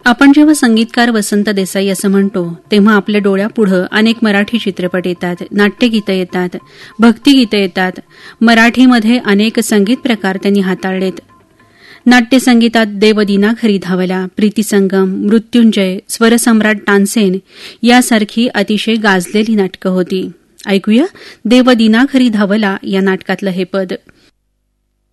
आपण जेव्हा संगीतकार वसंत देसाई असं म्हणतो तेव्हा आपल्या डोळ्यापुढं अनेक मराठी चित्रपट येतात, नाट्यगीतं येतात, भक्तिगीतं येतात. मराठीमध्ये अनेक संगीत प्रकार त्यांनी हाताळलेत. नाट्यसंगीतात देवदिना घरी धावला, प्रीतिसंगम, मृत्युंजय, स्वरसम्राट तानसेन यासारखी अतिशय गाजलेली नाटकं होती. ऐकूया देवदिना घरी धावला या नाटकातलं हे पद.